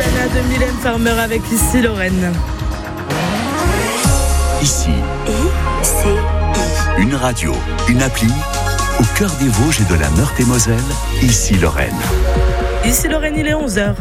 Montana de Mylène Farmer avec Ici Lorraine. Ici, ICI. une radio, une appli, au cœur des Vosges et de la Meurthe-et-Moselle, Ici Lorraine. Ici Lorraine, il est 11h.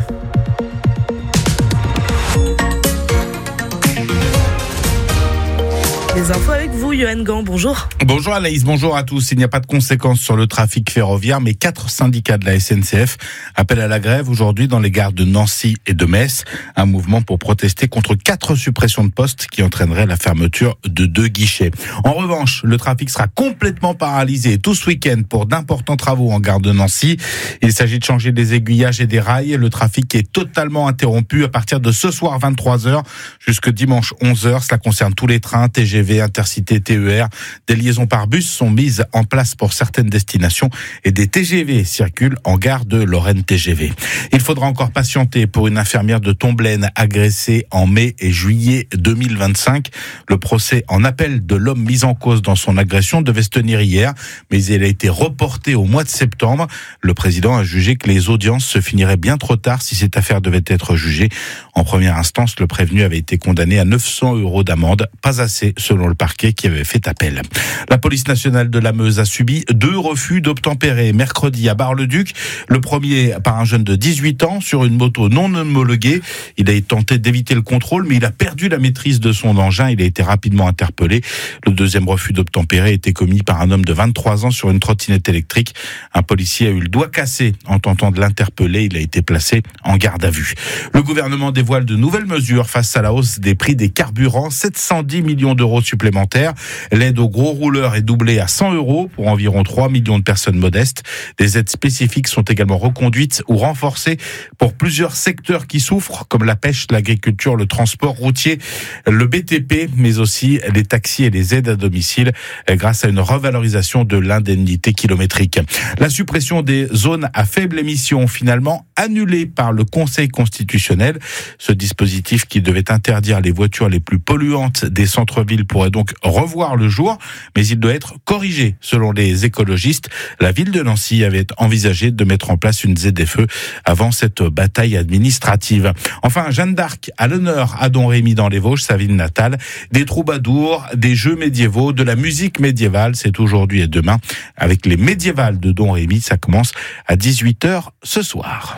Les infos avec vous, Johan Gant, bonjour. Bonjour Anaïs, bonjour à tous. Il n'y a pas de conséquences sur le trafic ferroviaire, mais 4 syndicats de la SNCF appellent à la grève aujourd'hui dans les gares de Nancy et de Metz. Un mouvement pour protester contre 4 suppressions de postes qui entraîneraient la fermeture de 2 guichets. En revanche, le trafic sera complètement paralysé tout ce week-end pour d'importants travaux en gare de Nancy. Il s'agit de changer des aiguillages et des rails. Le trafic est totalement interrompu à partir de ce soir 23h jusque dimanche 11h. Cela concerne tous les trains, TGV, Intercité, TER. Des liaisons par bus sont mises en place pour certaines destinations et des TGV circulent en gare de Lorraine TGV. Il faudra encore patienter pour une infirmière de Tomblaine agressée en mai et juillet 2025. Le procès en appel de l'homme mis en cause dans son agression devait se tenir hier, mais il a été reporté au mois de septembre. Le président a jugé que les audiences se finiraient bien trop tard si cette affaire devait être jugée. En première instance, le prévenu avait été condamné à 900 € d'amende, pas assez selon le parquet qui avait fait appel. La police nationale de la Meuse a subi 2 refus d'obtempérer mercredi à Bar-le-Duc. Le premier par un jeune de 18 ans sur une moto non homologuée. Il a tenté d'éviter le contrôle, mais il a perdu la maîtrise de son engin. Il a été rapidement interpellé. Le deuxième refus d'obtempérer a été commis par un homme de 23 ans sur une trottinette électrique. Un policier a eu le doigt cassé en tentant de l'interpeller. Il a été placé en garde à vue. Le gouvernement dévoile de nouvelles mesures face à la hausse des prix des carburants. 710 millions d'euros supplémentaires. L'aide aux gros rouleurs est doublée à 100 € pour environ 3 millions de personnes modestes. Des aides spécifiques sont également reconduites ou renforcées pour plusieurs secteurs qui souffrent, comme la pêche, l'agriculture, le transport routier, le BTP, mais aussi les taxis et les aides à domicile, grâce à une revalorisation de l'indemnité kilométrique. La suppression des zones à faible émission, finalement annulée par le Conseil constitutionnel. Ce dispositif qui devait interdire les voitures les plus polluantes des centres-villes pourrait donc revoir le jour, mais il doit être corrigé. Selon les écologistes, la ville de Nancy avait envisagé de mettre en place une ZFE avant cette bataille administrative. Enfin, Jeanne d'Arc à l'honneur à Domrémy dans les Vosges, sa ville natale. Des troubadours, des jeux médiévaux, de la musique médiévale, c'est aujourd'hui et demain avec les médiévales de Domrémy. Ça commence à 18h ce soir.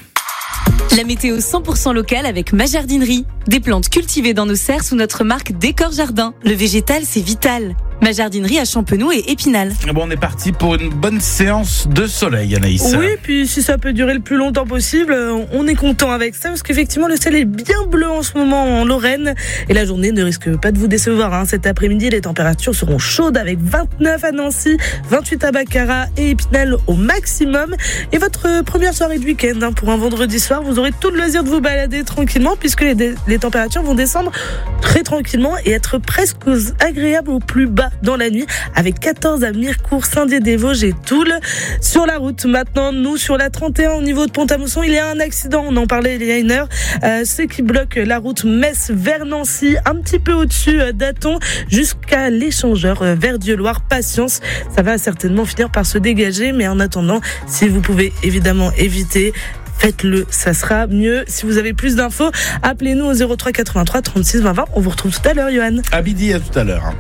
La météo 100% locale avec ma jardinerie. Des plantes cultivées dans nos serres sous notre marque Décor Jardin. Le végétal, c'est vital. Ma jardinerie à Champenoux et Épinal. Bon, on est parti pour une bonne séance de soleil, Anaïs. Oui, puis si ça peut durer le plus longtemps possible, on est content avec ça, parce qu'effectivement, le ciel est bien bleu en ce moment en Lorraine, et la journée ne risque pas de vous décevoir. Cet après-midi, les températures seront chaudes avec 29 à Nancy, 28 à Baccarat et Épinal au maximum. Et votre première soirée de week-end, pour un vendredi soir, vous aurez tout le loisir de vous balader tranquillement, puisque les températures vont descendre très tranquillement et être presque agréables au plus bas dans la nuit, avec 14 à Mirecourt, Saint-Dié-des-Vosges et Toul. Sur la route, maintenant, nous, sur la 31, au niveau de Pont-à-Mousson, il y a un accident, on en parlait il y a une heure, ce qui bloque la route Metz vers Nancy, un petit peu au-dessus d'Athon, jusqu'à l'échangeur vers Dieuloir. Patience, ça va certainement finir par se dégager, mais en attendant, si vous pouvez évidemment éviter, faites-le, ça sera mieux. Si vous avez plus d'infos, appelez-nous au 03 83 36 20 20. On vous retrouve tout à l'heure, Johan. À midi, à tout à l'heure.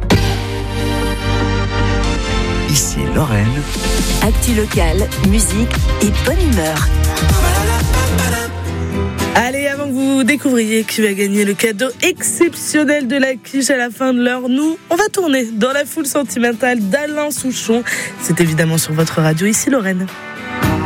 Ici Lorraine. Actu locale, musique et bonne humeur. Allez, avant que vous découvriez qui va gagner le cadeau exceptionnel de la quiche à la fin de l'heure, nous, on va tourner dans la foule sentimentale d'Alain Souchon. C'est évidemment sur votre radio, Ici Lorraine.